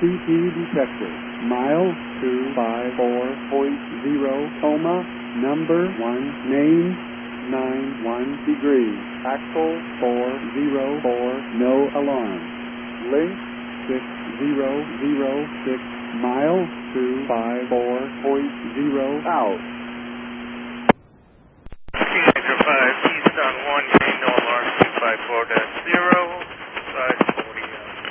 CP detected. Mile 254.0, coma, number 1, name, 91 degrees, axle 404, no alarm. Link 6006, mile 254.0, out.